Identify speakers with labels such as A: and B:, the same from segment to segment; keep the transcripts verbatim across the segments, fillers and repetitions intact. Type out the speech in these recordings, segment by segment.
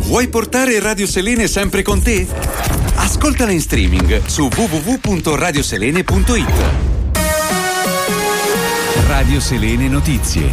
A: Vuoi portare Radio Selene sempre con te? Ascoltala in streaming su w w w punto radio selene punto i t. Radio Selene Notizie.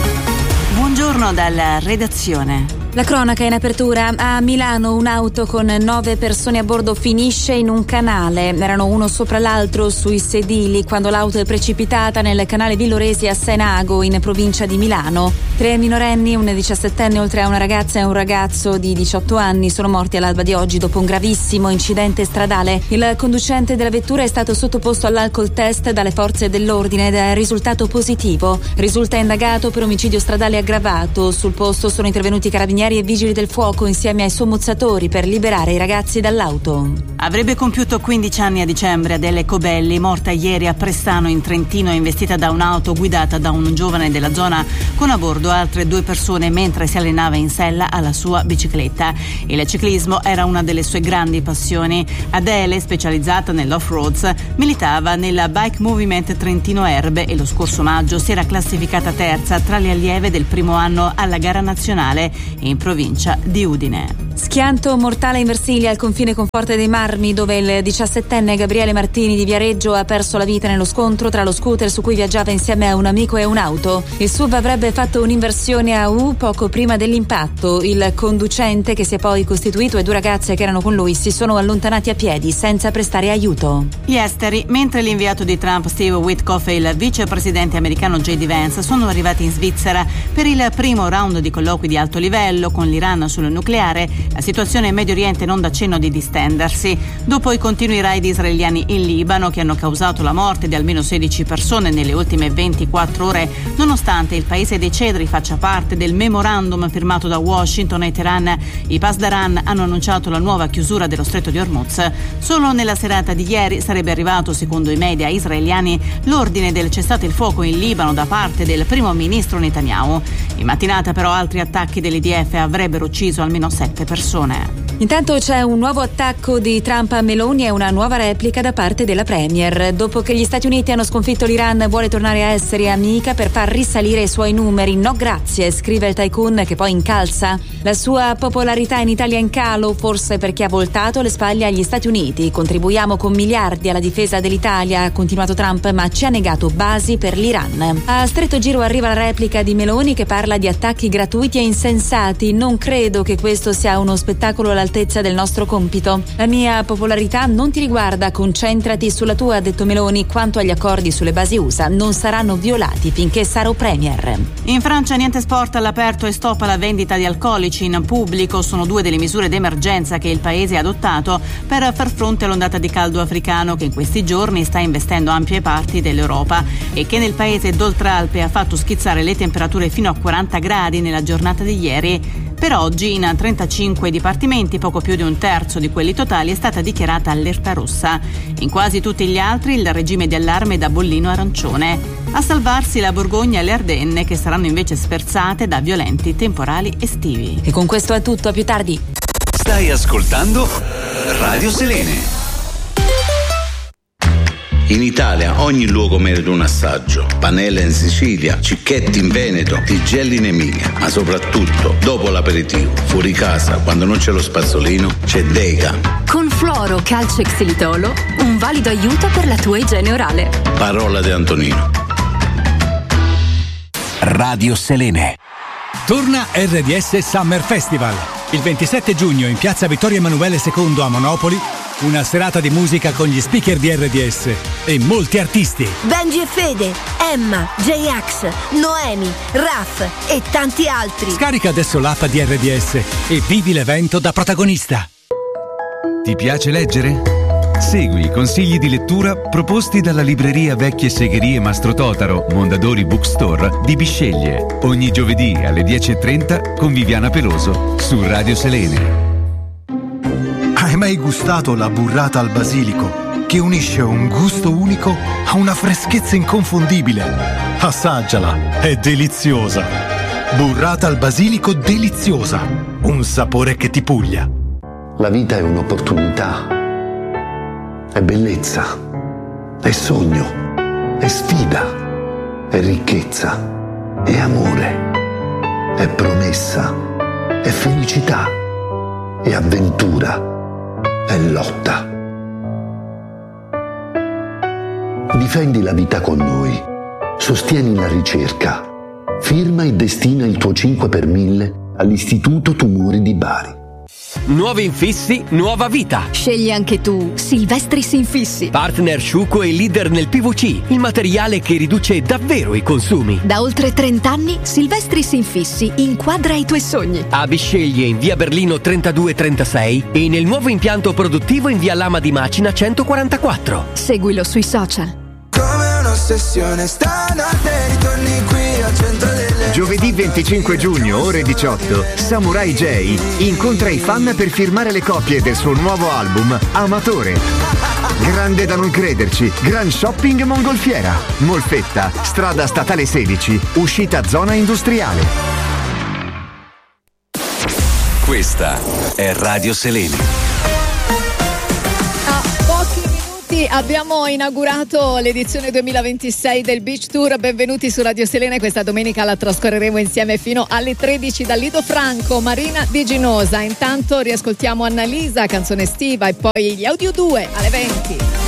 B: Buongiorno dalla redazione. La cronaca in apertura. A Milano un'auto con nove persone a bordo finisce in un canale. Erano uno sopra l'altro sui sedili quando l'auto è precipitata nel canale Villoresi a Senago, in provincia di Milano. Tre minorenni, un diciassettenne oltre a una ragazza e un ragazzo di diciotto anni sono morti all'alba di oggi dopo un gravissimo incidente stradale. Il conducente della vettura è stato sottoposto all'alcol test dalle forze dell'ordine ed è risultato positivo. Risulta indagato per omicidio stradale aggravato. Sul posto sono intervenuti carabinieri e vigili del fuoco insieme ai sommozzatori per liberare i ragazzi dall'auto. Avrebbe compiuto quindici anni a dicembre Adele Cobelli, morta ieri a Prestano in Trentino, investita da un'auto guidata da un giovane della zona con a bordo altre due persone mentre si allenava in sella alla sua bicicletta. Il ciclismo era una delle sue grandi passioni. Adele, specializzata nell'off-roads, militava nella Bike Movement Trentino Erbe e lo scorso maggio si era classificata terza tra le allieve del primo anno alla gara nazionale in provincia di Udine. Schianto mortale in Versilia al confine con Forte dei Marmi, dove il diciassettenne Gabriele Martini di Viareggio ha perso la vita nello scontro tra lo scooter su cui viaggiava insieme a un amico e un'auto. Il S U V avrebbe fatto un'inversione a U poco prima dell'impatto. Il conducente, che si è poi costituito, e due ragazze che erano con lui si sono allontanati a piedi senza prestare aiuto. Gli esteri. Mentre l'inviato di Trump Steve Witkoff e il vicepresidente americano J D Vance sono arrivati in Svizzera per il primo round di colloqui di alto livello con l'Iran sul nucleare, la situazione in Medio Oriente non dà cenno di distendersi. Dopo i continui raid israeliani in Libano, che hanno causato la morte di almeno sedici persone nelle ultime ventiquattro ore, nonostante il paese dei cedri faccia parte del memorandum firmato da Washington e Teheran, i Pasdaran hanno annunciato la nuova chiusura dello stretto di Hormuz. Solo nella serata di ieri sarebbe arrivato, secondo i media israeliani, l'ordine del cessate il fuoco in Libano da parte del primo ministro Netanyahu. In mattinata però altri attacchi dell'I D F avrebbero ucciso almeno sette persone. Intanto c'è un nuovo attacco di Trump a Meloni e una nuova replica da parte della Premier. Dopo che gli Stati Uniti hanno sconfitto l'Iran, vuole tornare a essere amica per far risalire i suoi numeri. No grazie, scrive il tycoon, che poi incalza. La sua popolarità in Italia è in calo, forse perché ha voltato le spalle agli Stati Uniti. Contribuiamo con miliardi alla difesa dell'Italia, ha continuato Trump, ma ci ha negato basi per l'Iran. A stretto giro arriva la replica di Meloni, che parla di attacchi gratuiti e insensati. Non credo che questo sia uno spettacolo all'altezza del nostro compito. La mia popolarità non ti riguarda, concentrati sulla tua, ha detto Meloni. Quanto agli accordi sulle basi U S A, non saranno violati finché sarò premier. In Francia niente sport all'aperto e stop alla vendita di alcolici in pubblico. Sono due delle misure d'emergenza che il paese ha adottato per far fronte all'ondata di caldo africano che in questi giorni sta investendo ampie parti dell'Europa e che nel paese d'Oltralpe ha fatto schizzare le temperature fino a quaranta gradi nella giornata di ieri. Per oggi in trentacinque dipartimenti, poco più di un terzo di quelli totali, è stata dichiarata allerta rossa. In quasi tutti gli altri il regime di allarme è da bollino arancione. A salvarsi la Borgogna e le Ardenne, che saranno invece sferzate da violenti temporali estivi. E con questo è tutto, a più tardi.
A: Stai ascoltando Radio Selene.
C: In Italia ogni luogo merita un assaggio. Panella in Sicilia, Cicchetti in Veneto, Tigelli in Emilia. Ma soprattutto, dopo l'aperitivo, fuori casa, quando non c'è lo spazzolino, c'è Dega.
D: Con Fluoro, Calcio e Xilitolo, un valido aiuto per la tua igiene orale.
C: Parola di Antonino.
A: Radio Selene.
E: Torna R D S Summer Festival. Il ventisette giugno in piazza Vittorio Emanuele secondo a Monopoli, una serata di musica con gli speaker di R D S e molti artisti.
F: Benji e Fede, Emma, J-Ax, Noemi, Raf e tanti altri.
E: Scarica adesso l'app di R D S e vivi l'evento da protagonista.
G: Ti piace leggere? Segui i consigli di lettura proposti dalla libreria Vecchie Segherie Mastro Totaro, Mondadori Bookstore di Bisceglie. Ogni giovedì alle dieci e trenta con Viviana Peloso su Radio Selene.
H: Hai mai gustato la burrata al basilico, che unisce un gusto unico a una freschezza inconfondibile? Assaggiala, è deliziosa. Burrata al basilico deliziosa, un sapore che ti puglia.
I: La vita è un'opportunità, è bellezza, è sogno, è sfida, è ricchezza, è amore, è promessa, è felicità, è avventura, è lotta. Difendi la vita con noi, sostieni la ricerca, firma e destina il tuo cinque per mille all'Istituto Tumori di Bari.
J: Nuovi infissi, nuova vita.
D: Scegli anche tu Silvestris Infissi.
J: Partner Sciuco e leader nel P V C, il materiale che riduce davvero i consumi.
D: Da oltre trenta anni Silvestris Infissi inquadra i tuoi sogni.
J: A Bisceglie in via Berlino trentadue trentasei e nel nuovo impianto produttivo in via Lama di Macina centoquarantaquattro.
D: Seguilo sui social.
K: Come un'ossessione stanotte ritorni qui al centro delle...
L: Giovedì venticinque giugno, ore diciotto, Samurai J incontra i fan per firmare le copie del suo nuovo album Amatore. Grande da non crederci, Gran Shopping Mongolfiera, Molfetta, strada statale sedici, uscita zona industriale.
A: Questa è Radio Selene.
M: Abbiamo inaugurato l'edizione duemilaventisei del Beach Tour. Benvenuti su Radio Selene. Questa domenica la trascorreremo insieme fino alle tredici da Lido Franco, Marina Di Ginosa. Intanto riascoltiamo Annalisa, canzone estiva, e poi gli Audio due alle venti.